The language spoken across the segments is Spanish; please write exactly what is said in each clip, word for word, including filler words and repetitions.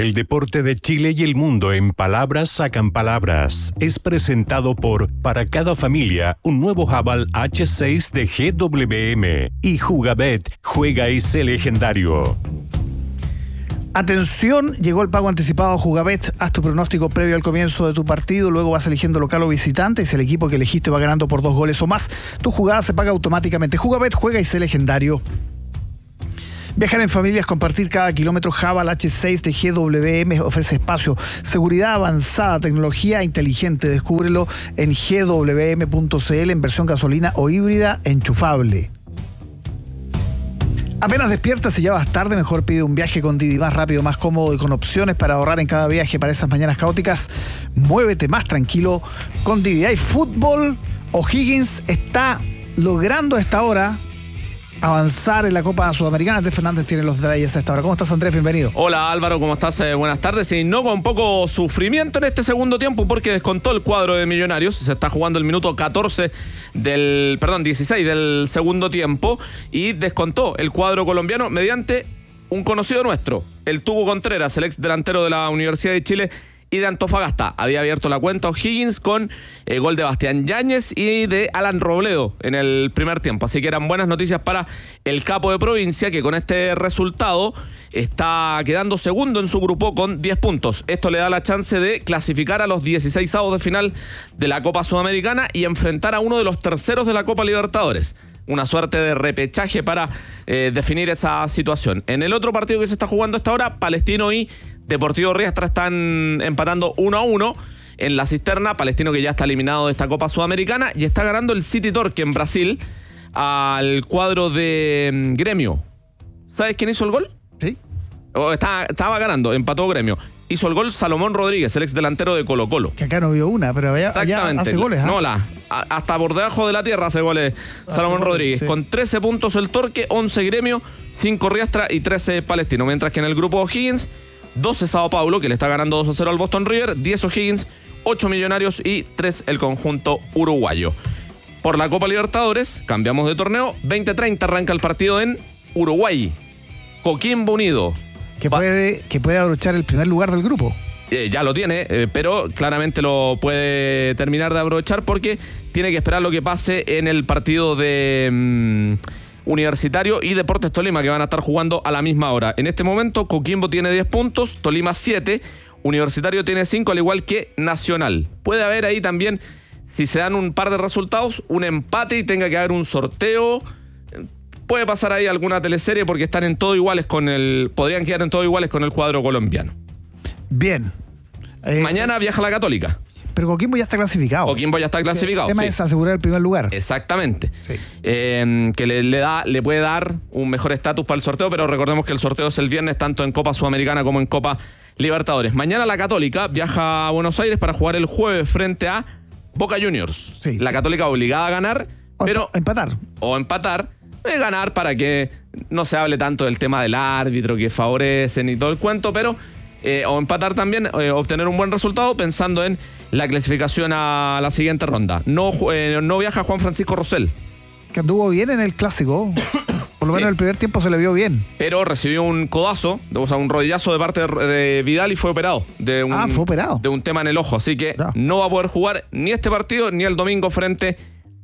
El deporte de Chile y el mundo en palabras sacan palabras. Es presentado por Para cada familia, un nuevo Haval hache seis de G W M y Jugabet, juega y sé legendario. Atención, llegó el pago anticipado a Jugabet. Haz tu pronóstico previo al comienzo de tu partido, luego vas eligiendo local o visitante y si el equipo que elegiste va ganando por dos goles o más, tu jugada se paga automáticamente. Jugabet, juega y sé legendario. Viajar en familia es compartir cada kilómetro. Haval hache seis de G W M ofrece espacio, seguridad avanzada, tecnología inteligente. Descúbrelo en G W M punto C L en versión gasolina o híbrida enchufable. Apenas despiertas y ya vas tarde, mejor pide un viaje con Didi, más rápido, más cómodo y con opciones para ahorrar en cada viaje para esas mañanas caóticas. Muévete más tranquilo con Didi. Hay fútbol. O'Higgins está logrando a esta hora avanzar en la Copa Sudamericana. Andrés Fernández tiene los detalles a esta hora. ¿Cómo estás, Andrés? Bienvenido. Hola, Álvaro, ¿cómo estás? Eh, buenas tardes. Y no con poco sufrimiento en este segundo tiempo porque descontó el cuadro de Millonarios. Se está jugando el minuto catorce del, perdón, dieciséis del segundo tiempo y descontó el cuadro colombiano mediante un conocido nuestro, el Tubo Contreras, el ex delantero de la Universidad de Chile y de Antofagasta. Había abierto la cuenta O'Higgins con eh, gol de Bastián Yáñez y de Alan Robledo en el primer tiempo. Así que eran buenas noticias para el capo de provincia, que con este resultado está quedando segundo en su grupo con diez puntos. Esto le da la chance de clasificar a los dieciseisavos de final de la Copa Sudamericana y enfrentar a uno de los terceros de la Copa Libertadores. Una suerte de repechaje para eh, definir esa situación. En el otro partido que se está jugando a esta hora, Palestino y Deportivo Riestra están empatando uno a uno en la cisterna. Palestino, que ya está eliminado de esta Copa Sudamericana, y está ganando el City Torque en Brasil al cuadro de Gremio. ¿Sabes quién hizo el gol? Sí. Oh, estaba, estaba ganando, empató Gremio. Hizo el gol Salomón Rodríguez, el ex delantero de Colo Colo. Que acá no vio una, pero allá, allá hace goles. ¿eh? No, la, a, hasta por debajo de la tierra hace goles hace Salomón goles, Rodríguez. Sí. Con trece puntos el Torque, once Gremio, cinco Riestra y trece Palestino. Mientras que en el grupo O'Higgins, doce Sao Paulo, que le está ganando dos a cero al Boston River, diez O'Higgins, ocho Millonarios y tres el conjunto uruguayo. Por la Copa Libertadores, cambiamos de torneo, veinte treinta arranca el partido en Uruguay. Coquimbo Unido. Que puede, que puede abrochar el primer lugar del grupo. Eh, ya lo tiene, eh, pero claramente lo puede terminar de aprovechar porque tiene que esperar lo que pase en el partido de mmm, Universitario y Deportes Tolima, que van a estar jugando a la misma hora. En este momento Coquimbo tiene diez puntos, Tolima siete, Universitario tiene cinco, al igual que Nacional. Puede haber ahí también, si se dan un par de resultados, un empate y tenga que haber un sorteo. Puede pasar ahí alguna teleserie porque están en todo iguales con el... Podrían quedar en todo iguales con el cuadro colombiano. Bien. Eh, Mañana viaja la Católica. Pero Coquimbo ya está clasificado. Coquimbo ya está clasificado. El tema sí. es asegurar el primer lugar. Exactamente. Sí. Eh, que le, le, da, le puede dar un mejor estatus para el sorteo, pero recordemos que el sorteo es el viernes, tanto en Copa Sudamericana como en Copa Libertadores. Mañana la Católica viaja a Buenos Aires para jugar el jueves frente a Boca Juniors. Sí. La Católica obligada a ganar, o pero... empatar. O empatar. De ganar para que no se hable tanto del tema del árbitro que favorecen y todo el cuento, pero eh, o empatar también, eh, obtener un buen resultado pensando en la clasificación a la siguiente ronda. No, eh, no viaja Juan Francisco Rosell. Que anduvo bien en el clásico. Por lo menos sí. El primer tiempo se le vio bien. Pero recibió un codazo, o sea, un rodillazo de parte de, de Vidal y fue operado. De un, ah, fue operado. De un tema en el ojo. Así que no. no va a poder jugar ni este partido ni el domingo frente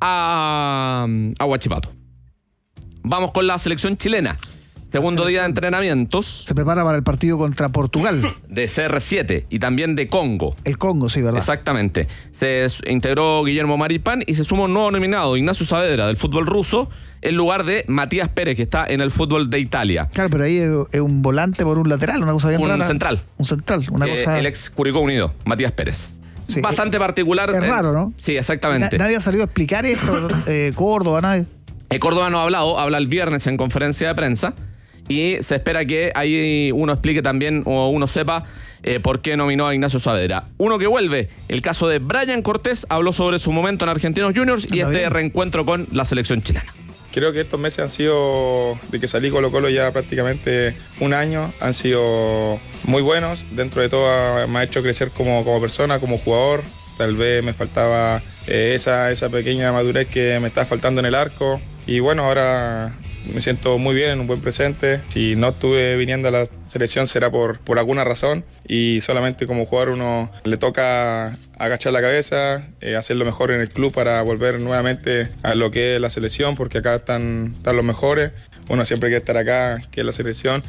a, a Huachipato. Vamos con la selección chilena. Segundo día de entrenamientos. Se prepara para el partido contra Portugal. De C R siete y también de Congo. El Congo, sí, ¿verdad? Exactamente. Se integró Guillermo Maripán y se sumó un nuevo nominado, Ignacio Saavedra, del fútbol ruso, en lugar de Matías Pérez, que está en el fútbol de Italia. Claro, pero ahí es un volante por un lateral, una cosa bien un rara. Un central. Un central, una eh, cosa... El ex Curicó Unido, Matías Pérez. Sí, Bastante es, particular. Es raro, ¿no? Sí, exactamente. Na- nadie ha salido a explicar esto, eh, Córdoba, nadie... El Córdoba no ha hablado, habla el viernes en conferencia de prensa y se espera que ahí uno explique también o uno sepa eh, por qué nominó a Ignacio Saavedra. Uno que vuelve, el caso de Brian Cortés, habló sobre su momento en Argentinos Juniors y este bien. reencuentro con la selección chilena. Creo que estos meses han sido, de que salí Colo Colo ya prácticamente un año, han sido muy buenos. Dentro de todo me ha hecho crecer como, como persona, como jugador. Tal vez me faltaba eh, esa, esa pequeña madurez que me está faltando en el arco. Y bueno, ahora me siento muy bien, un buen presente. Si no estuve viniendo a la selección será por, por alguna razón y solamente como jugador uno le toca agachar la cabeza, eh, hacer lo mejor en el club para volver nuevamente a lo que es la selección, porque acá están, están los mejores. Uno siempre quiere estar acá, que es la selección.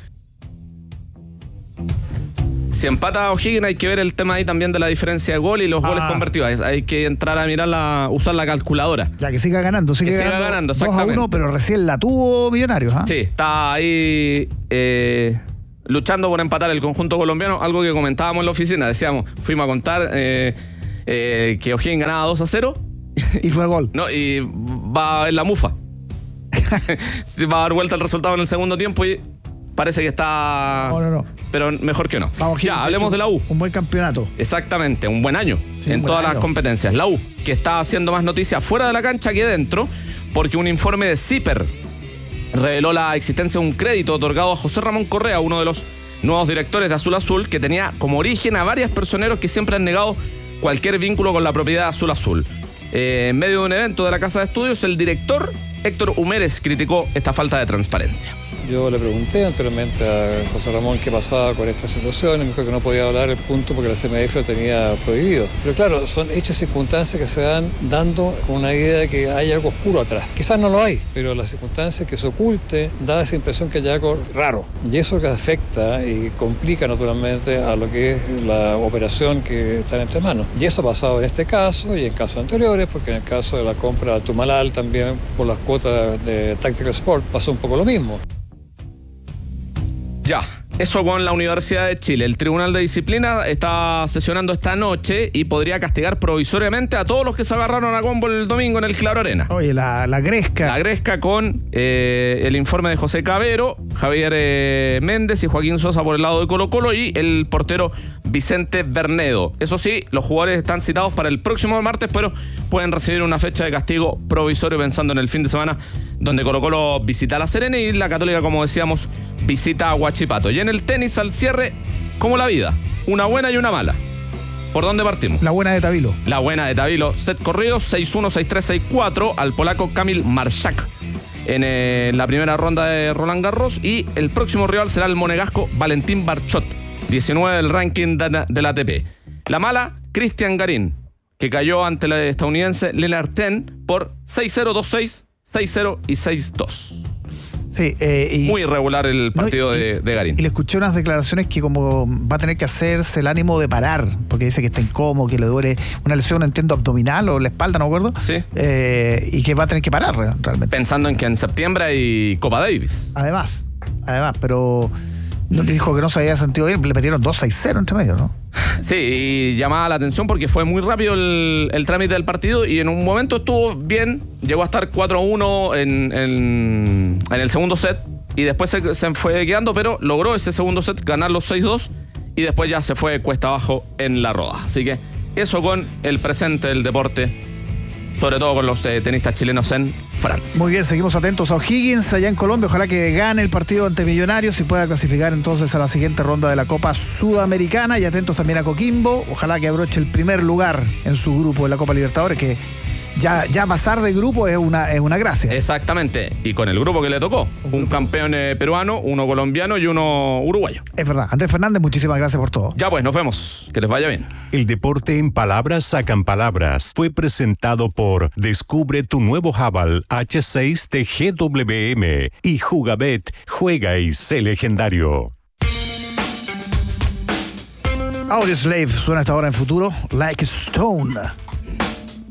Si empata O'Higgins hay que ver el tema ahí también de la diferencia de gol y los ah. goles convertidos. Hay que entrar a mirar la, usar la calculadora. Ya que siga ganando, sigue que ganando, siga ganando exactamente. dos a uno, pero recién la tuvo Millonarios. ¿eh? Sí, está ahí eh, luchando por empatar el conjunto colombiano, algo que comentábamos en la oficina. Decíamos, fuimos a contar eh, eh, que O'Higgins ganaba dos a cero. Y fue gol. No, y va a ver la mufa. Va a dar vuelta el resultado en el segundo tiempo y parece que está... No, no, no. Pero mejor que no. Vamos, ya, hablemos de la U. Un buen campeonato. Exactamente, un buen año sí, en buen todas año. Las competencias. La U, que está haciendo más noticias fuera de la cancha que dentro, porque un informe de CIPER reveló la existencia de un crédito otorgado a José Ramón Correa, uno de los nuevos directores de Azul Azul, que tenía como origen a varios personeros que siempre han negado cualquier vínculo con la propiedad de Azul Azul. Eh, en medio de un evento de la Casa de Estudios, el director Héctor Humérez criticó esta falta de transparencia. Yo le pregunté anteriormente a José Ramón qué pasaba con esta situación y me dijo que no podía hablar el punto porque la C M F lo tenía prohibido. Pero claro, son hechos y circunstancias que se van dando con una idea de que hay algo oscuro atrás. Quizás no lo hay, pero las circunstancias que se oculte da esa impresión que hay algo raro. Y eso que afecta y complica naturalmente a lo que es la operación que está entre manos. Y eso ha pasado en este caso y en casos anteriores, porque en el caso de la compra de Tumalal también por las cuotas de Tactical Sport pasó un poco lo mismo. Ya, eso con la Universidad de Chile. El Tribunal de Disciplina está sesionando esta noche y podría castigar provisoriamente a todos los que se agarraron a combo el domingo en el Claro Arena. Oye, la, la Gresca. La Gresca con eh, el informe de José Cabero, Javier eh, Méndez y Joaquín Sosa por el lado de Colo Colo y el portero Vicente Bernedo. Eso sí, los jugadores están citados para el próximo martes, pero pueden recibir una fecha de castigo provisorio pensando en el fin de semana, donde Colo Colo visita a La Serena y la Católica, como decíamos, visita a Huachipato. Y en el tenis, al cierre, como la vida, una buena y una mala. ¿Por dónde partimos? La buena de Tabilo. La buena de Tabilo. Set corrido, seis uno, seis tres, seis cuatro al polaco Kamil Marszak en eh, la primera ronda de Roland Garros. Y el próximo rival será el monegasco Valentín Barchot, diecinueve del ranking de, de la A T P. La mala, Cristian Garín, que cayó ante el estadounidense Lennart Ten por seis cero, dos seis, seis cero y seis dos. Sí, eh, y, muy irregular el partido no, y, de, de Garín. Y le escuché unas declaraciones que como va a tener que hacerse el ánimo de parar, porque dice que está incómodo, que le duele una lesión, entiendo, abdominal o la espalda, no me acuerdo. Sí. Eh, y que va a tener que parar realmente. Pensando en que en septiembre hay Copa Davis. Además, además, pero no te dijo que no se había sentido bien, le metieron dos seis cero entre medio, ¿no? Sí, y llamaba la atención porque fue muy rápido el, el trámite del partido y en un momento estuvo bien, llegó a estar cuatro a uno en, en, en el segundo set y después se, se fue quedando, pero logró ese segundo set ganar los seis dos y después ya se fue cuesta abajo en la roda. Así que eso con el presente del deporte, sobre todo con los eh, tenistas chilenos en Francia. Muy bien, seguimos atentos a O'Higgins allá en Colombia. Ojalá que gane el partido ante Millonarios y pueda clasificar entonces a la siguiente ronda de la Copa Sudamericana. Y atentos también a Coquimbo. Ojalá que abroche el primer lugar en su grupo en la Copa Libertadores, que ya, ya pasar de grupo es una, es una gracia. Exactamente. Y con el grupo que le tocó. Un, un campeón eh, peruano, uno colombiano y uno uruguayo. Es verdad. Andrés Fernández, muchísimas gracias por todo. Ya pues, nos vemos. Que les vaya bien. El deporte en palabras sacan palabras. Fue presentado por Descubre tu nuevo Haval H seis de G W M y Jugabet. Juega y sé legendario. Audioslave suena hasta ahora en futuro. Like a Stone.